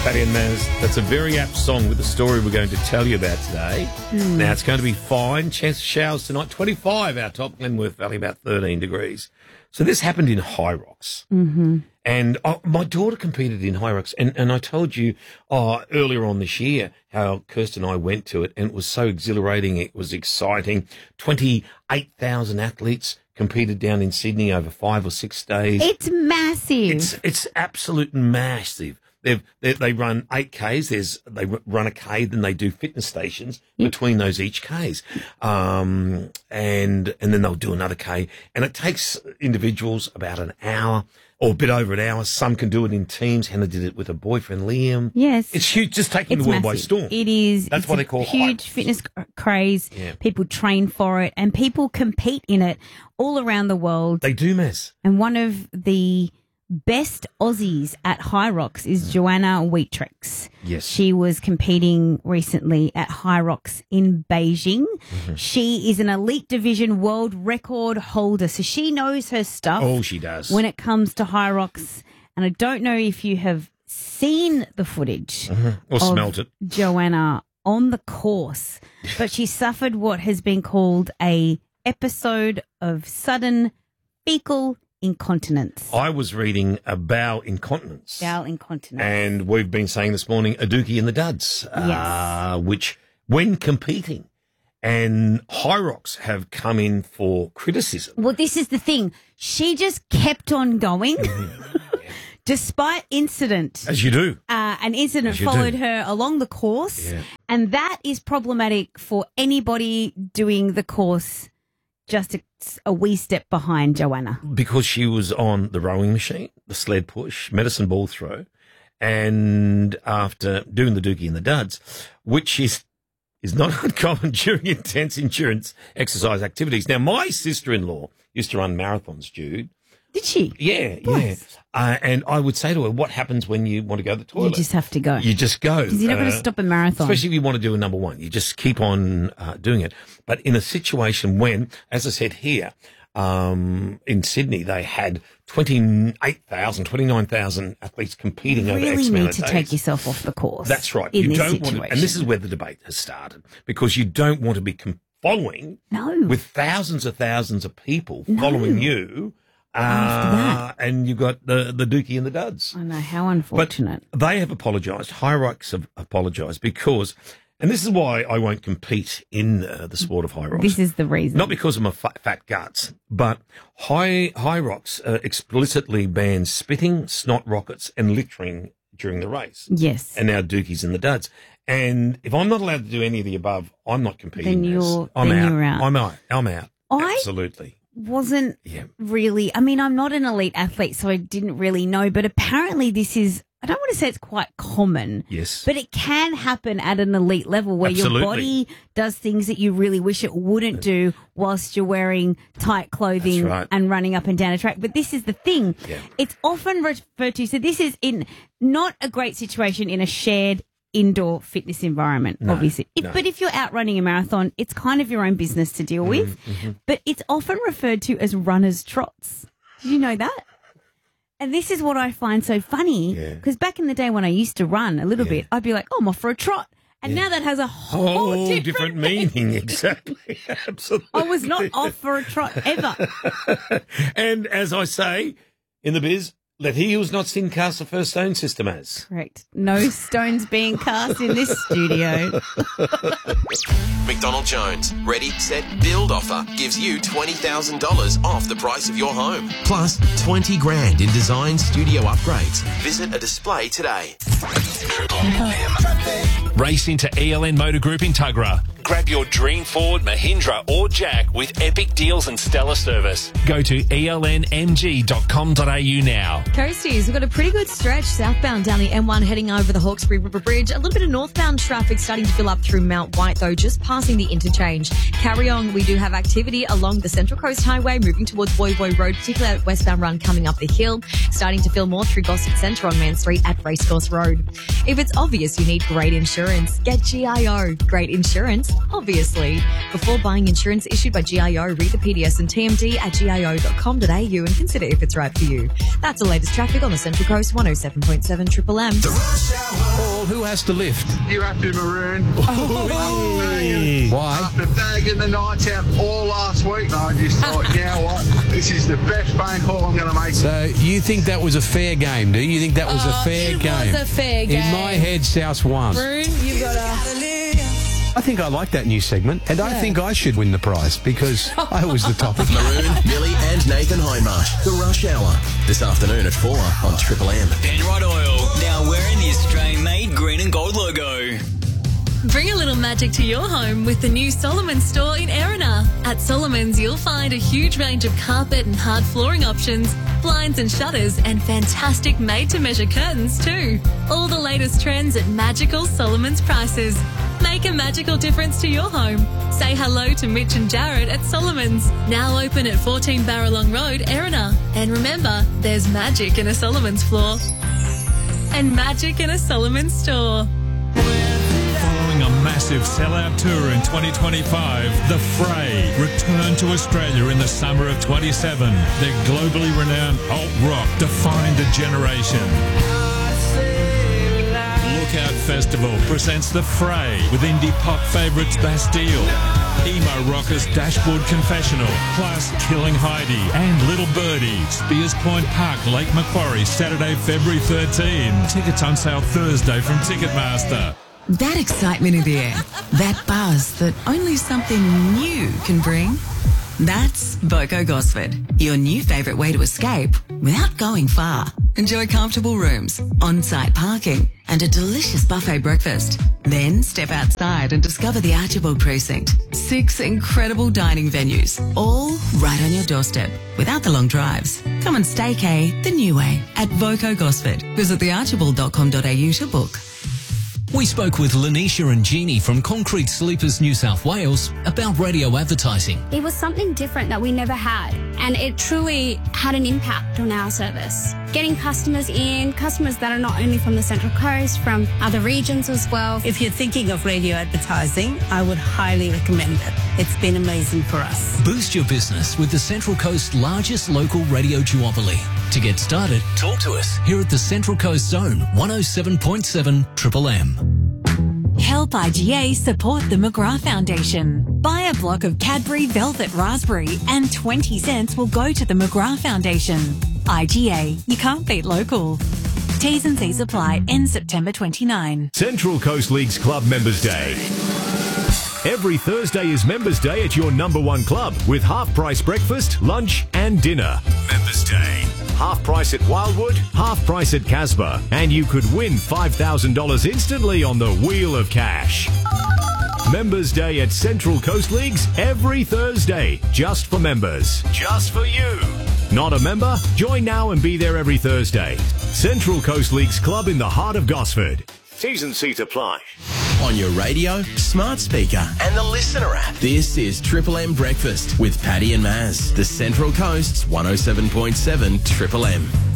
Patty and Maz, that's a very apt song with the story we're going to tell you about today. Now, it's going to be fine. Chance of showers tonight, 25 our top. Glenworth Valley, about 13 degrees. So this happened in High Rocks. Mm-hmm. And my daughter competed in High Rocks. And I told you earlier on this year how Kirsten and I went to it, and it was so exhilarating. It was exciting. 28,000 athletes competed down in Sydney over 5 or 6 days. It's massive. It's absolute massive. They run 8Ks. They run a K, then they do fitness stations between those each Ks, and then they'll do another K. And it takes individuals about an hour or a bit over an hour. Some can do it in teams. Hannah did it with her boyfriend Liam. Yes, it's huge. Just taking the world by storm. It is. That's what they call huge fitness craze. Yeah. People train for it, and people compete in it all around the world. They do, Mess. And one of the best Aussies at High Rocks is Joanna Wheatrix. Yes. She was competing recently at High Rocks in Beijing. Mm-hmm. She is an elite division world record holder, so she knows her stuff. Oh, she does. When it comes to High Rocks. And I don't know if you have seen the footage or smelt it. Joanna on the course, but she suffered what has been called a episode of sudden fecal incontinence. I was reading a bowel incontinence. Bowel incontinence. And we've been saying this morning a dookie in the duds, which when competing, and High Rocks have come in for criticism. Well, this is the thing. She just kept on going despite incident. As you do. An incident followed her along the course, and that is problematic for anybody doing the course just a wee step behind Joanna. Because she was on the rowing machine, the sled push, medicine ball throw, and after doing the dookie in the duds, which is not uncommon during intense endurance exercise activities. Now, my sister-in-law used to run marathons, Jude. Did she? Yeah, yeah. And I would say to her, what happens when you want to go to the toilet? You just have to go. You just go. Because you're not going to stop a marathon. Especially if you want to do a number one. You just keep on doing it. But in a situation when, as I said here, in Sydney, they had 29,000 athletes competing over X amount of days. You really need to take yourself off the course. That's right. In you this don't situation. want to, and this is where the debate has started, because you don't want to be following with thousands of people following you. After that. And you've got the dookie and the duds. I know, how unfortunate. But they have apologised. High Rocks have apologised because, and this is why I won't compete in the sport of High Rocks. This is the reason. Not because of my fat guts, but High Rocks explicitly bans spitting, snot rockets and littering during the race. Yes. And now dookies and the duds. And if I'm not allowed to do any of the above, I'm not competing. Then you're out. I'm out. Absolutely. Wasn't really, I mean, I'm not an elite athlete, so I didn't really know, but apparently this is, I don't want to say it's quite common. Yes. But it can happen at an elite level where your body does things that you really wish it wouldn't do whilst you're wearing tight clothing and running up and down a track. But this is the thing. Yeah. It's often referred to, so this is in not a great situation in a shared indoor fitness environment, obviously. But if you're out running a marathon, it's kind of your own business to deal with. Mm-hmm. But it's often referred to as runner's trots. Did you know that? And this is what I find so funny, because back in the day when I used to run a little bit, I'd be like, oh, I'm off for a trot. And now that has a whole different meaning. Exactly. Absolutely. I was not off for a trot ever. And as I say in the biz, let he who's not sinned cast the first stone, Sister Maz. Correct. No stones being cast in this studio. McDonald Jones, Ready, Set, Build offer gives you $20,000 off the price of your home. Plus 20 grand in design studio upgrades. Visit a display today. Race into ELN Motor Group in Tuggerah. Grab your dream Ford, Mahindra or Jack with epic deals and stellar service. Go to elnmg.com.au now. Coasties, we've got a pretty good stretch southbound down the M1 heading over the Hawkesbury River Bridge. A little bit of northbound traffic starting to fill up through Mount White, though, just passing the interchange. Carry on, we do have activity along the Central Coast Highway, moving towards Woy Woy Road, particularly at westbound run coming up the hill. Starting to fill more through Gossip Centre on Man Street at Racecourse Road. If it's obvious you need great insurance, get GIO. Great insurance, obviously. Before buying insurance issued by GIO, read the PDS and TMD at gio.com.au and consider if it's right for you. That's the latest traffic on the Central Coast, 107.7 Triple M. Well, who has to lift? You have to, Maroon. Why? After bagging the nights out all last week, I just thought, you know what? This is the best phone call I'm going to make. So you think that was a fair game, do you? You think that was a fair game? It was a fair game. In my head, South won. Maroon, you've got to... I think I like that new segment, and I think I should win the prize because I was the topic. Maroon, Millie and Nathan Hindmarsh. The Rush Hour. This afternoon at 4 on Triple M. Penrite Oil, now wearing the Australian-made green and gold logo. Bring a little magic to your home with the new Solomon's store in Erina. At Solomon's, you'll find a huge range of carpet and hard flooring options, blinds and shutters, and fantastic made-to-measure curtains too. All the latest trends at magical Solomon's prices. Make a magical difference to your home. Say hello to Mitch and Jared at Solomon's, now open at 14 Barralong Road, Erina. And remember, there's magic in a Solomon's floor and magic in a Solomon's store. Following a massive sellout tour in 2025, The Fray return to Australia in the summer of 27. Their globally renowned alt rock defined a generation. Lookout Festival presents The Fray with indie pop favourites Bastille, emo rockers Dashboard Confessional, plus Killing Heidi and Little Birdie. Spears Point Park, Lake Macquarie, Saturday, February 13. Tickets on sale Thursday from Ticketmaster. That excitement in the air, that buzz that only something new can bring. That's Voco Gosford, your new favourite way to escape without going far. Enjoy comfortable rooms, on-site parking, and a delicious buffet breakfast. Then step outside and discover the Archibald Precinct. 6 incredible dining venues, all right on your doorstep, without the long drives. Come and staycay the new way at Voco Gosford. Visit thearchibald.com.au to book. We spoke with Lanisha and Jeannie from Concrete Sleepers New South Wales about radio advertising. It was something different that we never had, and it truly had an impact on our service. Getting customers in, customers that are not only from the Central Coast, from other regions as well. If you're thinking of radio advertising, I would highly recommend it. It's been amazing for us. Boost your business with the Central Coast's largest local radio duopoly. To get started, talk to us here at the Central Coast Zone, 107.7 Triple M. Help IGA support the McGrath Foundation. Buy a block of Cadbury Velvet Raspberry and 20 cents will go to the McGrath Foundation. IGA, you can't beat local. T's and C's apply. End September 29. Central Coast League's Club Members Day. Every Thursday is Members Day at your #1 club with half-price breakfast, lunch and dinner. Members Day. Half price at Wildwood, half price at Casbah, and you could win $5,000 instantly on the Wheel of Cash. Members Day at Central Coast Leagues every Thursday, just for members. Just for you. Not a member? Join now and be there every Thursday. Central Coast Leagues Club in the heart of Gosford. T's and C's apply. On your radio, smart speaker, and the Listener app. This is Triple M Breakfast with Paddy and Maz, the Central Coast's 107.7 Triple M.